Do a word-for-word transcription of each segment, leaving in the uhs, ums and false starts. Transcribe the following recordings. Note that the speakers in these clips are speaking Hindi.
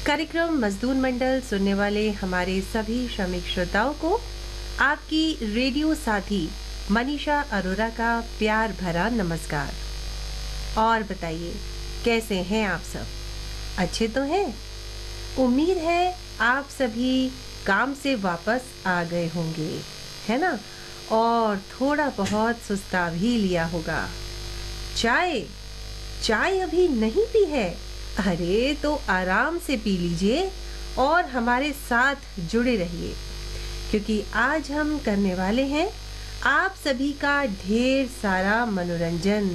कार्यक्रम मजदूर मंडल सुनने वाले हमारे सभी श्रमिक श्रोताओं को आपकी रेडियो साथी मनीषा अरोरा का प्यार भरा नमस्कार। और बताइए, कैसे हैं आप सब? अच्छे तो हैं? उम्मीद है आप सभी काम से वापस आ गए होंगे, है ना? और थोड़ा बहुत सुस्ता भी लिया होगा। चाय चाय अभी नहीं पी है? अरे तो आराम से पी लीजिए और हमारे साथ जुड़े रहिए, क्योंकि आज हम करने वाले हैं आप सभी का ढेर सारा मनोरंजन।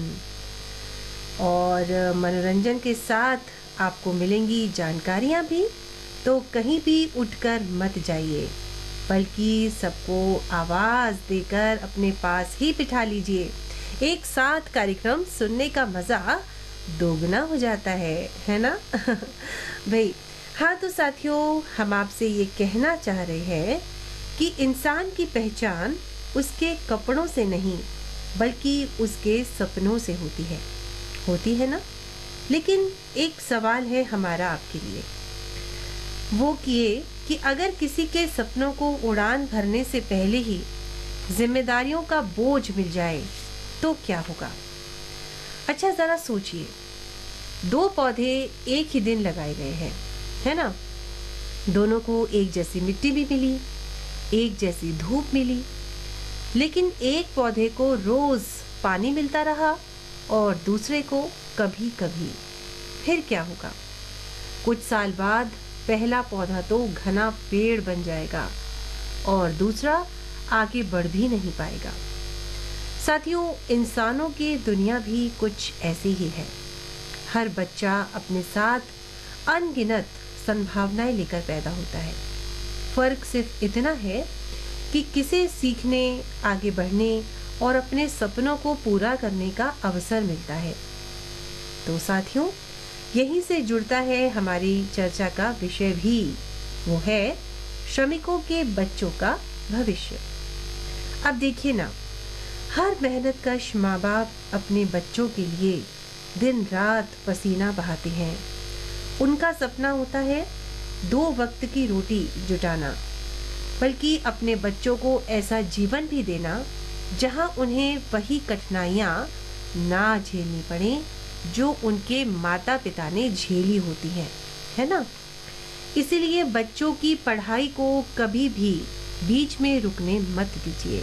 और मनोरंजन के साथ आपको मिलेंगी जानकारियां भी, तो कहीं भी उठकर मत जाइए, बल्कि सबको आवाज देकर अपने पास ही बिठा लीजिए। एक साथ कार्यक्रम सुनने का मजा दोगुना हो जाता है है ना? भाई हाँ, तो साथियों, हम आपसे ये कहना चाह रहे हैं कि इंसान की पहचान उसके कपड़ों से नहीं, बल्कि उसके सपनों से होती है होती है ना? लेकिन एक सवाल है हमारा आपके लिए, वो ये कि अगर किसी के सपनों को उड़ान भरने से पहले ही जिम्मेदारियों का बोझ मिल जाए तो क्या होगा? अच्छा, जरा सोचिए, दो पौधे एक ही दिन लगाए गए हैं, है ना? दोनों को एक जैसी मिट्टी भी मिली, एक जैसी धूप मिली, लेकिन एक पौधे को रोज पानी मिलता रहा और दूसरे को कभी कभी। फिर क्या होगा? कुछ साल बाद पहला पौधा तो घना पेड़ बन जाएगा और दूसरा आगे बढ़ भी नहीं पाएगा। साथियों, इंसानों की दुनिया भी कुछ ऐसी ही है। हर बच्चा अपने साथ अनगिनत संभावनाएं लेकर पैदा होता है। फर्क सिर्फ इतना है कि किसे सीखने, आगे बढ़ने और अपने सपनों को पूरा करने का अवसर मिलता है। तो साथियों, यहीं से जुड़ता है हमारी चर्चा का विषय भी, वो है श्रमिकों के बच्चों का भविष्य। अब देखिए ना, हर मेहनतकश माँ बाप अपने बच्चों के लिए दिन रात पसीना बहाते हैं। उनका सपना होता है दो वक्त की रोटी जुटाना, बल्कि अपने बच्चों को ऐसा जीवन भी देना जहां उन्हें वही कठिनाइयां ना झेलनी पड़े जो उनके माता पिता ने झेली होती हैं, है ना? इसीलिए बच्चों की पढ़ाई को कभी भी बीच में रुकने मत दीजिए।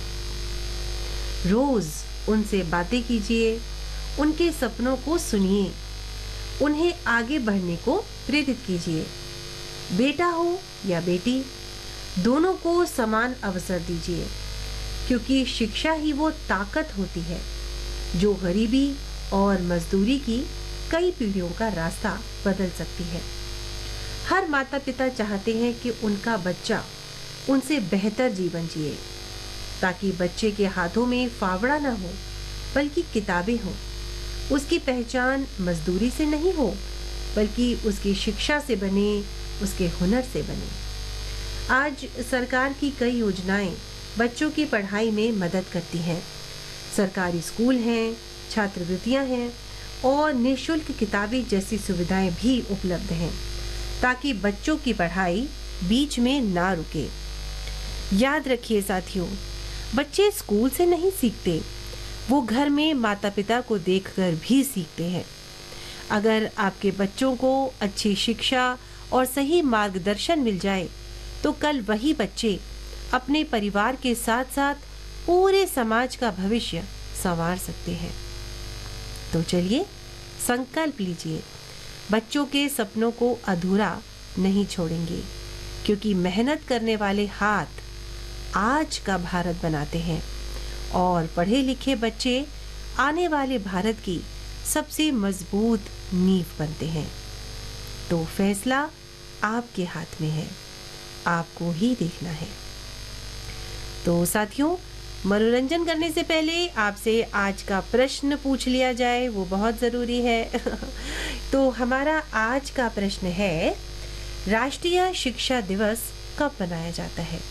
रोज उनसे बातें कीजिए, उनके सपनों को सुनिए, उन्हें आगे बढ़ने को प्रेरित कीजिए। बेटा हो या बेटी, दोनों को समान अवसर दीजिए, क्योंकि शिक्षा ही वो ताकत होती है जो गरीबी और मजदूरी की कई पीढ़ियों का रास्ता बदल सकती है। हर माता पिता चाहते हैं कि उनका बच्चा उनसे बेहतर जीवन जिए, ताकि बच्चे के हाथों में फावड़ा ना हो, बल्कि किताबें हो। उसकी पहचान मजदूरी से नहीं हो, बल्कि उसकी शिक्षा से बने, उसके हुनर से बने। आज सरकार की कई योजनाएं बच्चों की पढ़ाई में मदद करती हैं। सरकारी स्कूल हैं, छात्रवृत्तियां हैं और निःशुल्क किताबें जैसी सुविधाएं भी उपलब्ध हैं, ताकि बच्चों की पढ़ाई बीच में ना रुके। याद रखिए साथियों, बच्चे स्कूल से नहीं सीखते, वो घर में माता पिता को देखकर भी सीखते हैं। अगर आपके बच्चों को अच्छी शिक्षा और सही मार्गदर्शन मिल जाए, तो कल वही बच्चे अपने परिवार के साथ साथ पूरे समाज का भविष्य संवार सकते हैं। तो चलिए, संकल्प लीजिए, बच्चों के सपनों को अधूरा नहीं छोड़ेंगे, क्योंकि मेहनत करने वाले हाथ आज का भारत बनाते हैं और पढ़े लिखे बच्चे आने वाले भारत की सबसे मजबूत नींव बनते हैं। तो फैसला आपके हाथ में है, आपको ही देखना है। तो साथियों, मनोरंजन करने से पहले आपसे आज का प्रश्न पूछ लिया जाए, वो बहुत ज़रूरी है। तो हमारा आज का प्रश्न है, राष्ट्रीय शिक्षा दिवस कब मनाया जाता है?